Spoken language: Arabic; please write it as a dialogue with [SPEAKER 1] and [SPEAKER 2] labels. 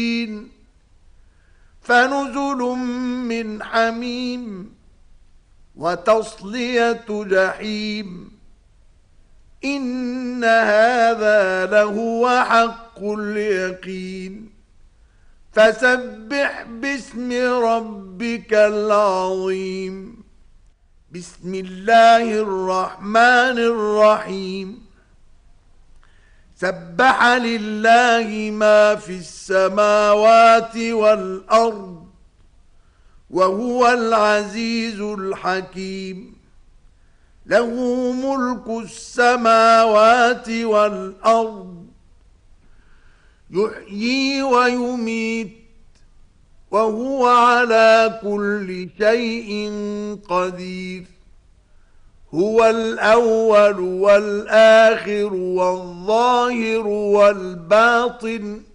[SPEAKER 1] فنزل من حميم وتصلية جحيم إن هذا لهو حق اليقين فسبح باسم ربك العظيم بسم الله الرحمن الرحيم سبح لله ما في السماوات والأرض وهو العزيز الحكيم له ملك السماوات والأرض يحيي ويميت وهو على كل شيء قدير هو الأول والآخر والظاهر والباطن